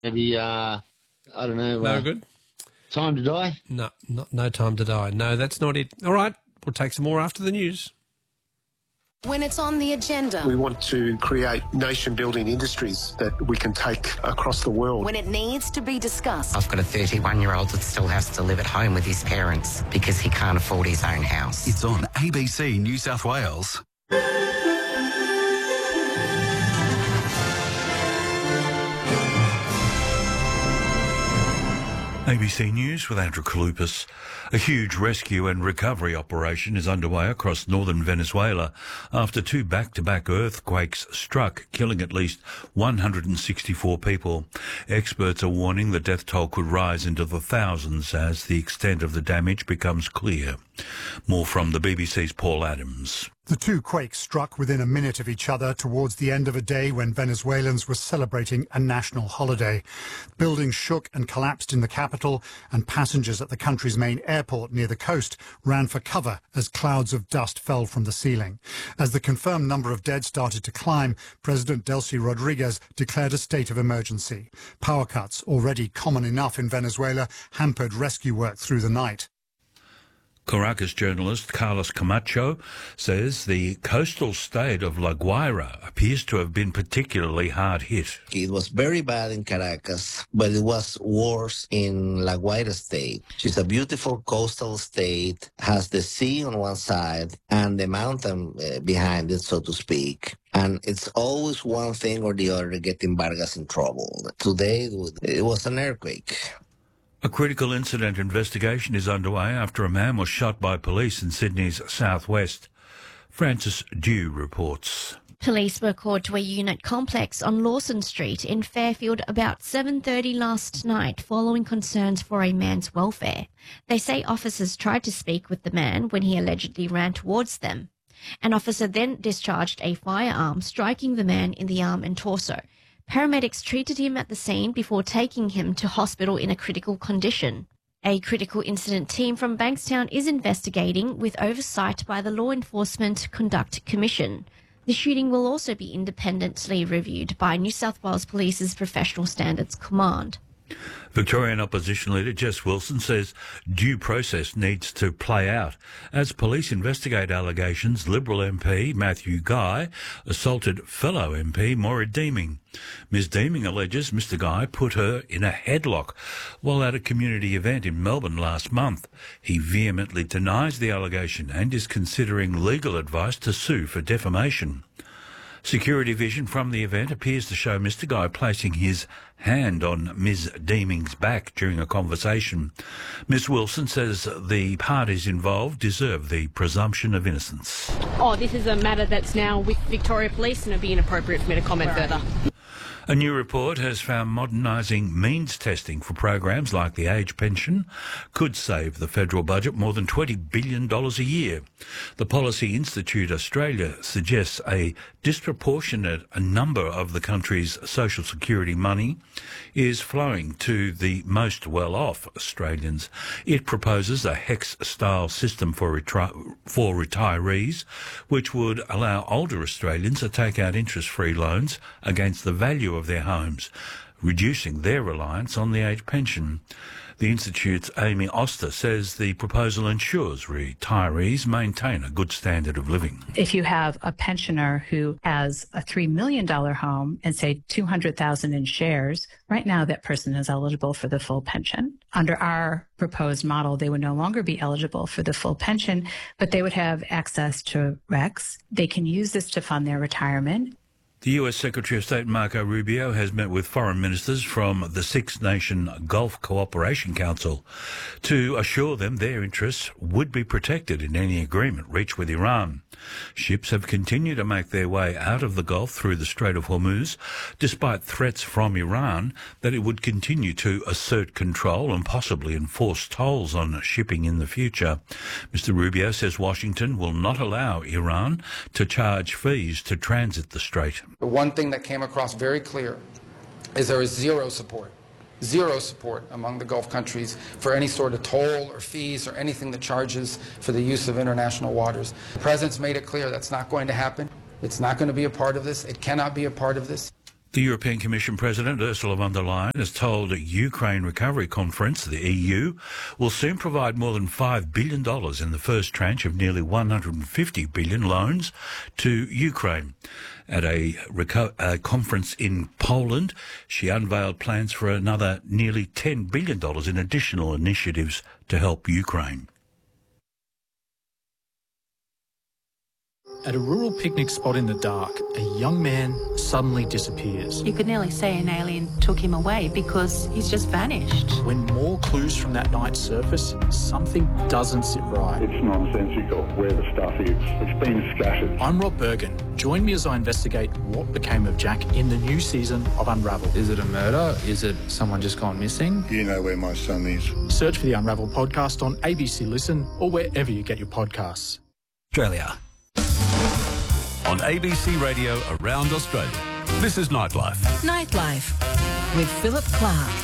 Maybe, I don't know. No good? Time to Die? No Time to Die. No, that's not it. All right, we'll take some more after the news. When it's on the agenda. We want to create nation-building industries that we can take across the world. When it needs to be discussed. I've got a 31-year-old that still has to live at home with his parents because he can't afford his own house. It's on ABC New South Wales. ABC News with Andrew Kalupas. A huge rescue and recovery operation is underway across northern Venezuela after two back-to-back earthquakes struck, killing at least 164 people. Experts are warning the death toll could rise into the thousands as the extent of the damage becomes clear. More from the BBC's Paul Adams. The two quakes struck within a minute of each other towards the end of a day when Venezuelans were celebrating a national holiday. Buildings shook and collapsed in the capital, and passengers at the country's main airport near the coast ran for cover as clouds of dust fell from the ceiling. As the confirmed number of dead started to climb, President Delcy Rodriguez declared a state of emergency. Power cuts, already common enough in Venezuela, hampered rescue work through the night. Caracas journalist Carlos Camacho says the coastal state of La Guaira appears to have been particularly hard hit. It was very bad in Caracas, but it was worse in La Guaira state. It's a beautiful coastal state, has the sea on one side and the mountain behind it, so to speak. And it's always one thing or the other getting Vargas in trouble. Today, it was an earthquake. A critical incident investigation is underway after a man was shot by police in Sydney's southwest. Frances Dew reports. Police were called to a unit complex on Lawson Street in Fairfield about 7:30 last night following concerns for a man's welfare. They say officers tried to speak with the man when he allegedly ran towards them. An officer then discharged a firearm, striking the man in the arm and torso. Paramedics treated him at the scene before taking him to hospital in a critical condition. A critical incident team from Bankstown is investigating with oversight by the Law Enforcement Conduct Commission. The shooting will also be independently reviewed by New South Wales Police's Professional Standards Command. Victorian opposition leader Jess Wilson says due process needs to play out as police investigate allegations Liberal MP Matthew Guy assaulted fellow MP Maura Deeming. Ms Deeming alleges Mr Guy put her in a headlock while at a community event in Melbourne last month. He vehemently denies the allegation and is considering legal advice to sue for defamation. Security vision from the event appears to show Mr Guy placing his hand on Ms Deeming's back during a conversation. Ms Wilson says the parties involved deserve the presumption of innocence. This is a matter that's now with Victoria Police and it would be inappropriate for me to comment further. A new report has found modernising means testing for programs like the age pension could save the federal budget more than $20 billion a year. The Policy Institute Australia suggests a disproportionate number of the country's social security money is flowing to the most well-off Australians. It proposes a HEX-style system for retirees, which would allow older Australians to take out interest-free loans against the value of their homes, reducing their reliance on the age pension. The Institute's Amy Oster says the proposal ensures retirees maintain a good standard of living. If you have a pensioner who has a $3 million home and say $200,000 in shares, right now that person is eligible for the full pension. Under our proposed model, they would no longer be eligible for the full pension, but they would have access to REX. They can use this to fund their retirement. The US Secretary of State Marco Rubio has met with foreign ministers from the Six-Nation Gulf Cooperation Council to assure them their interests would be protected in any agreement reached with Iran. Ships have continued to make their way out of the Gulf through the Strait of Hormuz, despite threats from Iran that it would continue to assert control and possibly enforce tolls on shipping in the future. Mr. Rubio says Washington will not allow Iran to charge fees to transit the strait. The one thing that came across very clear is there is zero support among the Gulf countries for any sort of toll or fees or anything that charges for the use of international waters. The President's made it clear that's not going to happen. It's not going to be a part of this. It cannot be a part of this. The European Commission President Ursula von der Leyen has told the Ukraine Recovery Conference, the EU, will soon provide more than $5 billion in the first tranche of nearly $150 billion loans to Ukraine. At a conference in Poland, she unveiled plans for another nearly $10 billion in additional initiatives to help Ukraine. At a rural picnic spot in the dark, a young man suddenly disappears. You could nearly say an alien took him away because he's just vanished. When more clues from that night surface, something doesn't sit right. It's nonsensical where the stuff is. It's been scattered. I'm Rob Bergen. Join me as I investigate what became of Jack in the new season of Unraveled. Is it a murder? Is it someone just gone missing? You know where my son is. Search for the Unraveled podcast on ABC Listen or wherever you get your podcasts. Australia. On ABC Radio around Australia. This is Nightlife. Nightlife with Philip Clark.